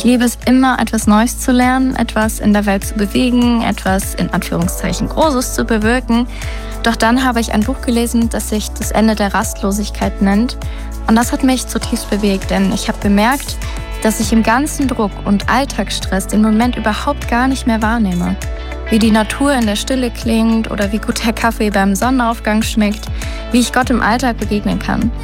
liebe es immer, etwas Neues zu lernen, etwas in der Welt zu bewegen, etwas in Anführungszeichen Großes zu bewirken. Doch dann habe ich ein Buch gelesen, das sich Das Ende der Rastlosigkeit nennt. Und das hat mich zutiefst bewegt, denn ich habe bemerkt, dass ich im ganzen Druck und Alltagsstress den Moment überhaupt gar nicht mehr wahrnehme. Wie die Natur in der Stille klingt oder wie gut der Kaffee beim Sonnenaufgang schmeckt, wie ich Gott im Alltag begegnen kann.